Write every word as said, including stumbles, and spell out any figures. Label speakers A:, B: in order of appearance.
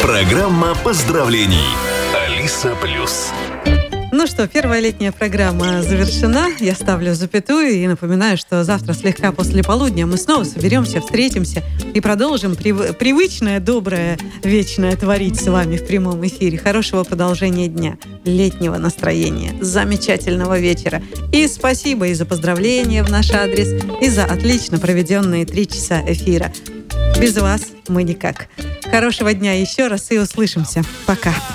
A: Программа поздравлений. Алиса Плюс.
B: Ну что, первая летняя программа завершена. Я ставлю запятую и напоминаю, что завтра слегка после полудня мы снова соберемся, встретимся и продолжим прив... привычное, доброе, вечное творить с вами в прямом эфире. Хорошего продолжения дня, летнего настроения, замечательного вечера. И спасибо и за поздравления в наш адрес, и за отлично проведенные три часа эфира. Без вас мы никак. Хорошего дня еще раз и услышимся. Пока.